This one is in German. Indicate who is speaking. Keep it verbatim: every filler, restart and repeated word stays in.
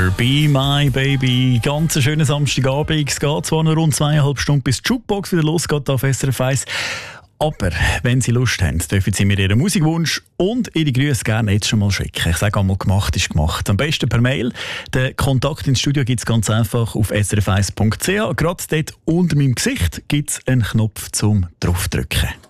Speaker 1: Be My Baby, ganz ein schöner Samstagabend. Es geht zwar noch rund zweieinhalb Stunden, bis die Jukebox wieder losgeht auf S R F eins. Aber wenn Sie Lust haben, dürfen Sie mir Ihren Musikwunsch und Ihre Grüße gerne jetzt schon mal schicken. Ich sage einmal, gemacht ist gemacht. Am besten per Mail. Den Kontakt ins Studio gibt es ganz einfach auf s r f eins punkt c h. Gerade dort unter meinem Gesicht gibt es einen Knopf zum Draufdrücken.